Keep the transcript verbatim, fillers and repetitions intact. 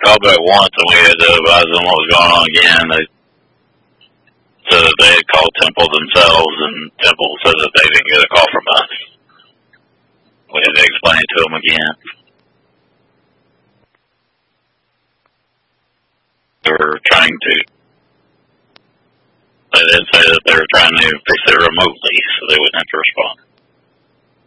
called back once, and we had to advise them what was going on again. They said that they had called Temple themselves, and Temple said that they didn't get a call from us. We had to explain it to them again. They were trying to. They did say that they were trying to fix it remotely, so they wouldn't have to respond.